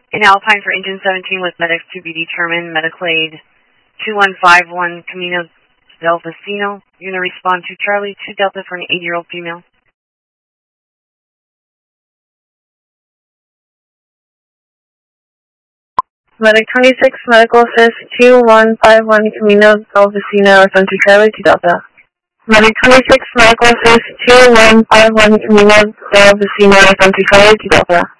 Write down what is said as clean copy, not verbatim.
In Alpine for engine 17 with medics to be determined, medical aid 2151 Camino del Vecino. You're going to respond to Charlie 2 Delta for an 8-year-old female. Medic 26, medical assist 2151 Camino del Vecino, respond to Charlie 2 Delta. Medic 26, medical assist 2151 Camino del Vecino, respond to Charlie 2 Delta.